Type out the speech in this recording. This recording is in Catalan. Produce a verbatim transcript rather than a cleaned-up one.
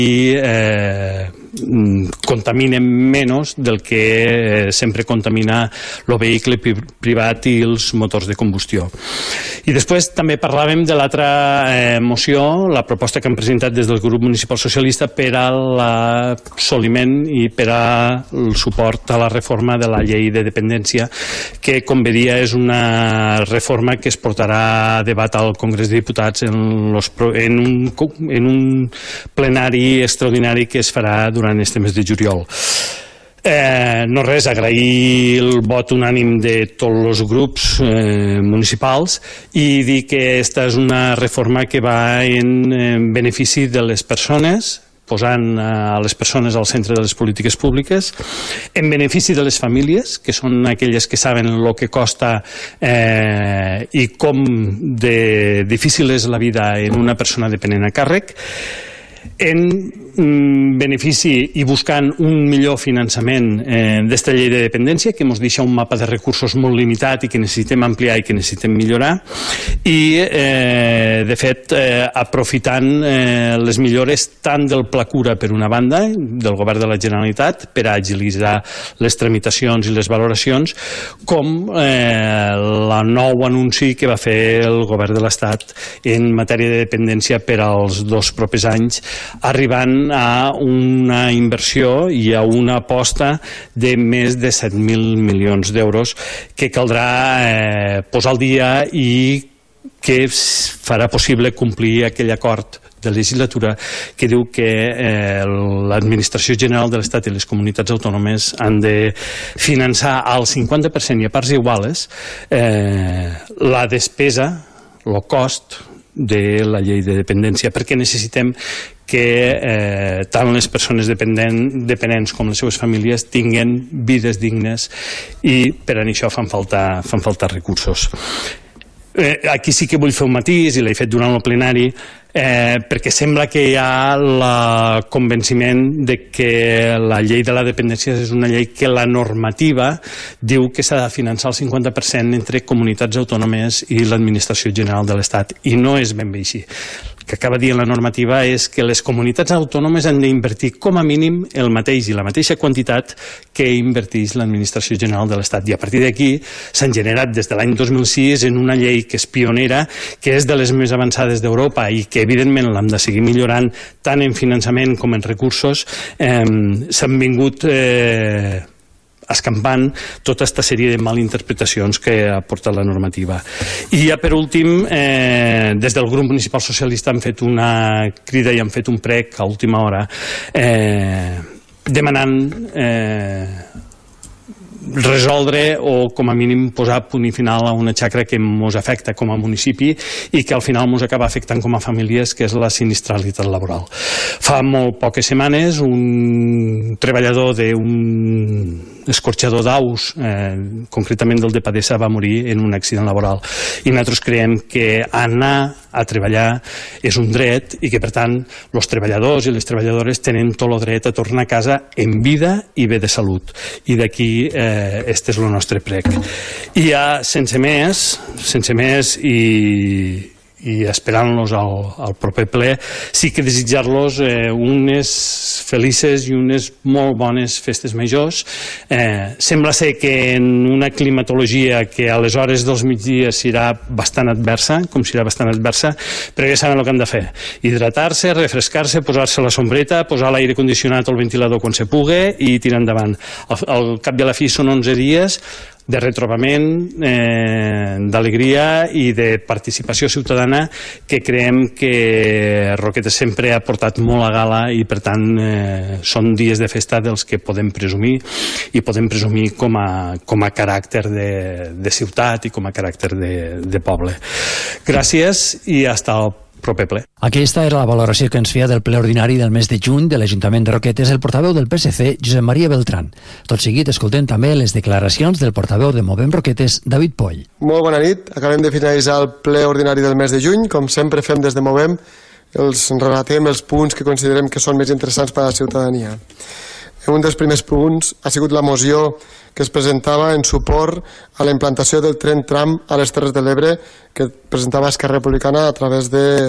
i eh, contaminen menys del que eh, sempre contamina el vehicle privat i els motors de combustió. I després també parlàvem de l'altra eh, moció, la proposta que han presentat des del grup municipal socialista per a l'assoliment i per al suport a la reforma de la llei de dependència, que, com bé dia, és una reforma que es portarà a debat al Congrés de Diputats en, los, en, un, en un plenari extraordinari que es farà durant este mes de juliol. Eh, no res, agrair el vot unànim de tots els grups eh, municipals i dir que aquesta és una reforma que va en, en benefici de les persones, posant a les persones al centre de les polítiques públiques, en benefici de les famílies, que són aquelles que saben el que costa eh, i com de difícil és la vida en una persona dependent a càrrec, en benefici i buscant un millor finançament eh, d'esta llei de dependència, que ens deixa un mapa de recursos molt limitat i que necessitem ampliar i que necessitem millorar, i eh, de fet eh, aprofitant eh, les millores tant del Pla Cura per una banda, del Govern de la Generalitat, per a agilitzar les tramitacions i les valoracions, com eh, la nou anunci que va fer el Govern de l'Estat en matèria de dependència per als dos propers anys, arribant a una inversió i a una aposta de més de set mil milions d'euros que caldrà eh, posar al dia i que farà possible complir aquell acord de legislatura que diu que eh, l'Administració General de l'Estat i les comunitats autònomes han de finançar al cinquanta per cent i a parts iguales eh, la despesa, el cost de la llei de dependència, perquè necessitem que eh, tant les persones dependent, dependents com les seves famílies tinguen vides dignes i per a això fan falta, fan falta recursos. Eh, aquí sí que vull fer un matís i l'he fet durant el plenari eh, perquè sembla que hi ha el convenciment de que la llei de la dependència és una llei que la normativa diu que s'ha de finançar el cinquanta per cent entre comunitats autònomes i l'Administració General de l'Estat, i no és ben bé així. El que acaba dient la normativa és que les comunitats autònomes han d'invertir com a mínim el mateix i la mateixa quantitat que inverteix l'Administració General de l'Estat, i a partir d'aquí s'han generat des de l'any dos mil sis en una llei que és pionera, que és de les més avançades d'Europa i que evidentment l'hem de seguir millorant tant en finançament com en recursos. eh, s'han vingut eh, escampant tota aquesta sèrie de malinterpretacions que ha portat la normativa. I ja per últim, eh, des del grup municipal socialista han fet una crida i han fet un prec a última hora eh, demanant eh, resoldre o com a mínim posar punt i final a una xacra que ens afecta com a municipi i que al final ens acaba afectant com a famílies, que és la sinistralitat laboral. Fa molt poques setmanes un treballador d'un escorxador d'aus, eh, concretament del de Padessa, va morir en un accident laboral, i nosaltres creiem que anar a treballar és un dret i que per tant els treballadors i les treballadores tenen tot el dret a tornar a casa en vida i bé de salut, i d'aquí eh, este és el nostre prec. I ja sense més sense més i i esperant-los al, al proper ple, sí que desitjar-los eh, unes felices i unes molt bones festes majors. Eh, sembla ser que en una climatologia que a les hores dels migdies serà bastant adversa, com serà bastant adversa, però ja saben el que han de fer. Hidratar-se, refrescar-se, posar-se la sombreta, posar l'aire condicionat o el ventilador quan se pugui i tirar endavant. Al, al cap i a la fi són onze dies de retrobament, eh, d'alegria i de participació ciutadana que creiem que Roquetes sempre ha portat molt a gala, i per tant eh, són dies de festa dels que podem presumir, i podem presumir com a, com a caràcter de, de ciutat i com a caràcter de, de poble. Gràcies i fins el proper ple. Aquesta era la valoració que ens feia del ple ordinari del mes de juny de l'Ajuntament de Roquetes el portaveu del P S C, Josep Maria Beltrán. Tot seguit escoltem també les declaracions del portaveu de Movem Roquetes, David Poll. Molt bona nit. Acabem de finalitzar el ple ordinari del mes de juny. Com sempre fem des de Movem, els relatem els punts que considerem que són més interessants per a la ciutadania. Un dels primers punts ha sigut la moció que es presentava en suport a la implantació del tren tram a les Terres de l'Ebre, que presentava Esquerra Republicana a través de